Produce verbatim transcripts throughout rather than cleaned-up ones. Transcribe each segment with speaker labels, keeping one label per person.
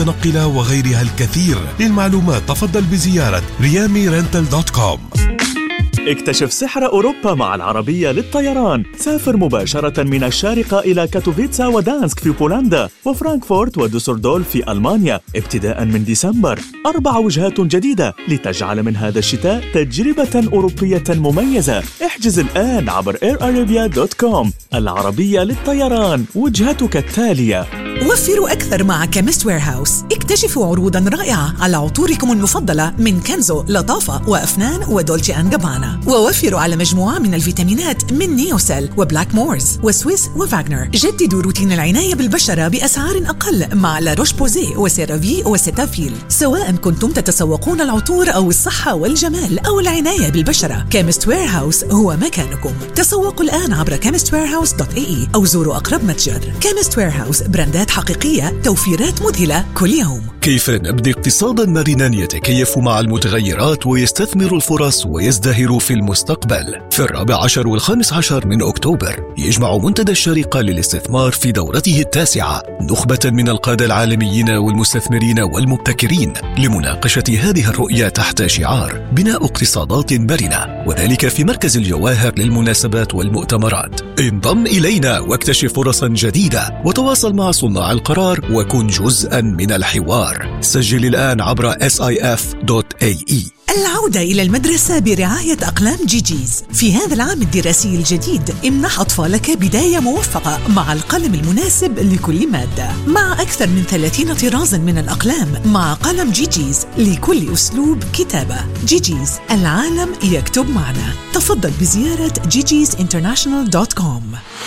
Speaker 1: المتنقلة وغيرها الكثير. للمعلومات تفضل بزيارة ريامي رنتل دوت كوم.
Speaker 2: اكتشف سحر أوروبا مع العربية للطيران. سافر مباشرة من الشارقة إلى كاتوفيتسا ودانسك في بولندا وفرانكفورت ودوسردولف في ألمانيا ابتداء من ديسمبر. أربع وجهات جديدة لتجعل من هذا الشتاء تجربة أوروبية مميزة. احجز الآن عبر إير أرابيا دوت كوم. العربية للطيران، وجهتك التالية.
Speaker 3: وفروا أكثر مع كيمست ويرهاوس. اكتشفوا عروضاً رائعة على عطوركم المفضلة من كنزو، لطافة وأفنان ودولتشي أند جابانا. ووفروا على مجموعة من الفيتامينات من نيوسيل وبلاك مورز وسويس وفاغنر. جددوا روتين العناية بالبشرة بأسعار أقل مع لا روش بوزي وسيرافي وسيتافيل. سواء كنتم تتسوقون العطور أو الصحة والجمال أو العناية بالبشرة، كيمست ويرهاوس هو مكانكم. تسوقوا الآن عبر كيمست ويرهاوس دوت إي إي أو زوروا أقرب متجر. كيمست ويرهاوس، براندات حقيقية، توفيرات مذهلة كل يوم.
Speaker 4: كيف نبني اقتصاداً مرناً يتكيف مع المتغيرات ويستثمر الفرص ويزدهر في المستقبل؟ في الرابع عشر والخامس عشر من أكتوبر يجمع منتدى الشارقة للاستثمار في دورته التاسعة نخبة من القادة العالميين والمستثمرين والمبتكرين لمناقشة هذه الرؤية تحت شعار بناء اقتصادات مرنة، وذلك في مركز الجواهر للمناسبات والمؤتمرات. انضم إلينا واكتشف فرصاً جديدة وتواصل مع صناع القرار وكن جزءاً من الحوار. سجل الآن عبر إس آي إف دوت إيه إي.
Speaker 3: العودة إلى المدرسة برعاية أقلام جيجيز. في هذا العام الدراسي الجديد امنح أطفالك بداية موفقة مع القلم المناسب لكل مادة، مع أكثر من ثلاثين طرازا من الأقلام مع قلم جيجيز لكل أسلوب كتابة. جيجيز، العالم يكتب معنا. تفضل بزيارة جيجيز انترناشونال دوت كوم.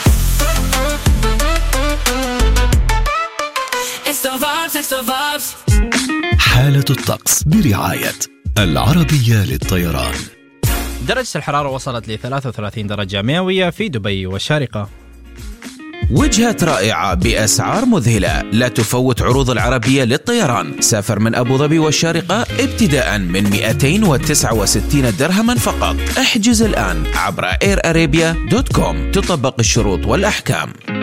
Speaker 4: حالة الطقس برعاية العربية للطيران.
Speaker 5: درجة الحرارة وصلت ل ثلاثة وثلاثين درجة مئوية في دبي والشارقة.
Speaker 6: وجهة رائعة بأسعار مذهلة. لا تفوت عروض العربية للطيران. سافر من أبو ظبي والشارقة ابتداء من مئتين وتسعة وستين درهما فقط. احجز الآن عبر إير أرابيا دوت كوم. تطبق الشروط والأحكام.